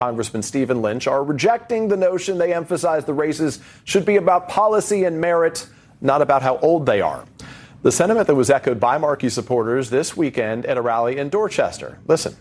Congressman Stephen Lynch are rejecting the notion they emphasize the races should be about policy and merit, not about how old they are. The sentiment that was echoed by Markey supporters this weekend at a rally in Dorchester. Listen.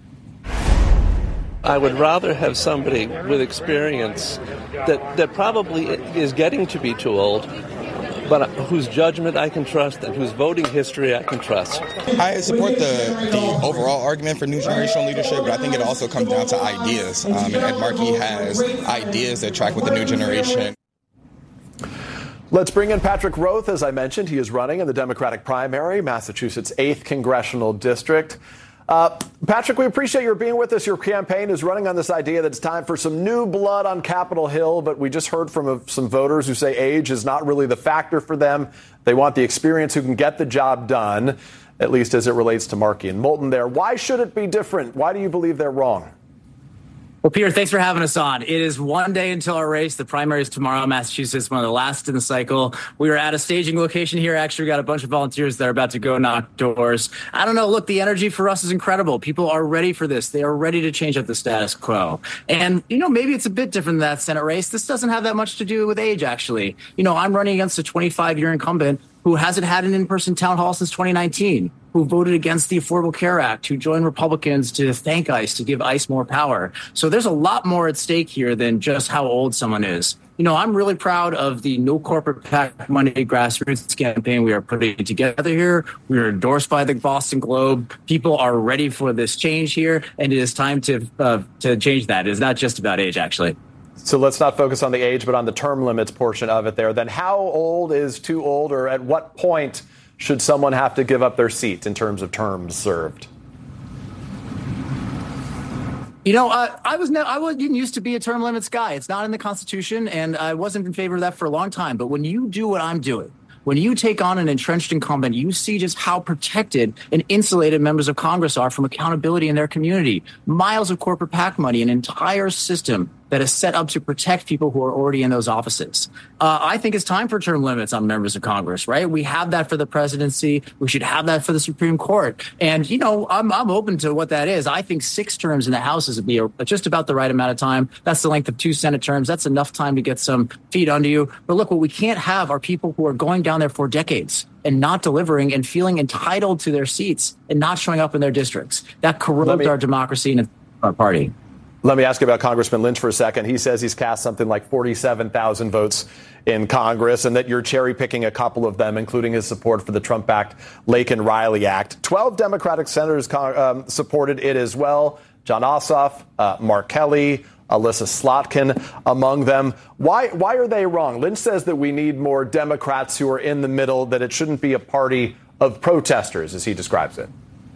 I would rather have somebody with experience that probably is getting to be too old, but whose judgment I can trust and whose voting history I can trust. I support the overall argument for new generational leadership, but I think it also comes down to ideas. And Ed Markey has ideas that track with the new generation. Let's bring in Patrick Roth. As I mentioned, he is running in the Democratic primary, Massachusetts' 8th Congressional District. Patrick, we appreciate your being with us. Your campaign is running on this idea that it's time for some new blood on Capitol Hill, but we just heard from some voters who say age is not really the factor for them. They want the experience who can get the job done, at least as it relates to Markey and Moulton there. Why should it be different? Why do you believe they're wrong? Well, Peter, thanks for having us on. It is one day until our race. The primary is tomorrow, Massachusetts, one of the last in the cycle. We are at a staging location here. Actually, we got a bunch of volunteers that are about to go knock doors. I don't know. Look, the energy for us is incredible. People are ready for this. They are ready to change up the status quo. And, maybe it's a bit different than that Senate race. This doesn't have that much to do with age, actually. I'm running against a 25-year incumbent who hasn't had an in-person town hall since 2019, who voted against the Affordable Care Act, who joined Republicans to thank ICE, to give ICE more power. So there's a lot more at stake here than just how old someone is. I'm really proud of the No Corporate PAC Money grassroots campaign we are putting together here. We are endorsed by the Boston Globe. People are ready for this change here, and it is time to change that. It is not just about age, actually. So let's not focus on the age, but on the term limits portion of it there. Then how old is too old, or at what point should someone have to give up their seat in terms of terms served? I didn't used to be a term limits guy. It's not in the Constitution, and I wasn't in favor of that for a long time. But when you do what I'm doing, when you take on an entrenched incumbent, you see just how protected and insulated members of Congress are from accountability in their community. Miles of corporate PAC money, an entire system that is set up to protect people who are already in those offices. I think it's time for term limits on members of Congress, right? We have that for the presidency. We should have that for the Supreme Court. And, I'm open to what that is. I think 6 terms in the House is just about the right amount of time. That's the length of 2 Senate terms. That's enough time to get some feet under you. But look, what we can't have are people who are going down there for decades and not delivering and feeling entitled to their seats and not showing up in their districts. That corrodes our democracy and our party. Let me ask you about Congressman Lynch for a second. He says he's cast something like 47,000 votes in Congress and that you're cherry picking a couple of them, including his support for the Trump-backed Laken Riley Act. 12 Democratic senators supported it as well. Jon Ossoff, Mark Kelly, Alyssa Slotkin among them. Why are they wrong? Lynch says that we need more Democrats who are in the middle, that it shouldn't be a party of protesters, as he describes it.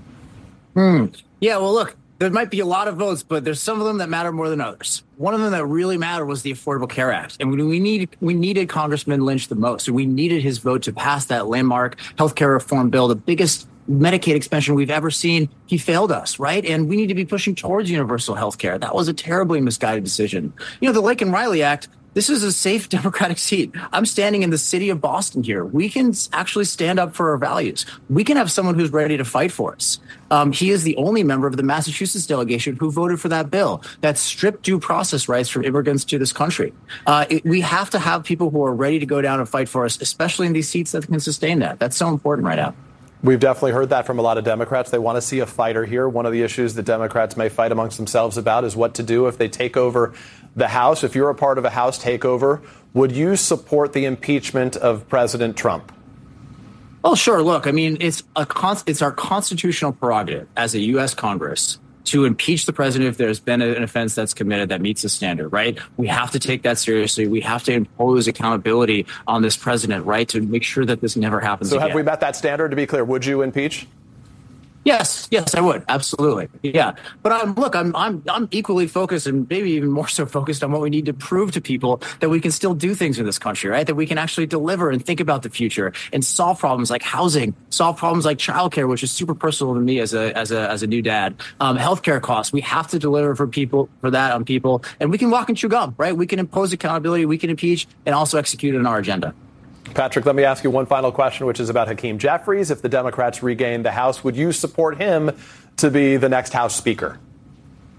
Yeah, well, look. There might be a lot of votes, but there's some of them that matter more than others. One of them that really mattered was the Affordable Care Act. And we needed Congressman Lynch the most. We needed his vote to pass that landmark healthcare reform bill, the biggest Medicaid expansion we've ever seen. He failed us, right? And we need to be pushing towards universal healthcare. That was a terribly misguided decision. The Laken Riley Act, this is a safe Democratic seat. I'm standing in the city of Boston here. We can actually stand up for our values. We can have someone who's ready to fight for us. He is the only member of the Massachusetts delegation who voted for that bill that stripped due process rights from immigrants to this country. We have to have people who are ready to go down and fight for us, especially in these seats that can sustain that. That's so important right now. We've definitely heard that from a lot of Democrats. They want to see a fighter here. One of the issues that Democrats may fight amongst themselves about is what to do if they take over the House. If you're a part of a House takeover, would you support the impeachment of President Trump? Oh, sure. Look, I mean, it's our constitutional prerogative as a U.S. Congress to impeach the president if there's been an offense that's committed that meets the standard, right? We have to take that seriously. We have to impose accountability on this president, right, to make sure that this never happens again. So have we met that standard? To be clear, would you impeach? Yes, I would. Absolutely. Yeah. But I'm equally focused, and maybe even more so focused on what we need to prove to people, that we can still do things in this country, right? That we can actually deliver and think about the future and solve problems like housing, solve problems like childcare, which is super personal to me as a new dad. Healthcare costs. We have to deliver for people, on people, and we can walk and chew gum, right? We can impose accountability, we can impeach, and also execute on our agenda. Patrick, let me ask you one final question, which is about Hakeem Jeffries. If the Democrats regain the House, would you support him to be the next House Speaker?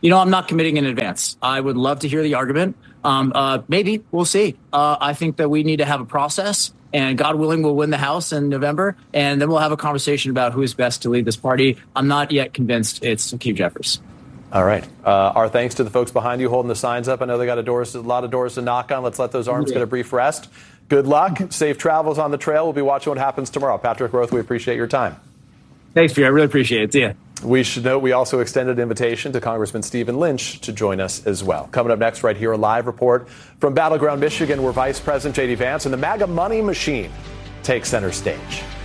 I'm not committing in advance. I would love to hear the argument. Maybe. We'll see. I think that we need to have a process, and God willing, we'll win the House in November, and then we'll have a conversation about who's best to lead this party. I'm not yet convinced it's Hakeem Jeffries. All right. Our thanks to the folks behind you holding the signs up. I know they got a lot of doors to knock on. Let's let those arms get a brief rest. Good luck. Safe travels on the trail. We'll be watching what happens tomorrow. Patrick Roth, we appreciate your time. Thanks, Pierre. I really appreciate it. See ya. We should note we also extended an invitation to Congressman Stephen Lynch to join us as well. Coming up next right here, a live report from Battleground, Michigan, where Vice President J.D. Vance and the MAGA money machine take center stage.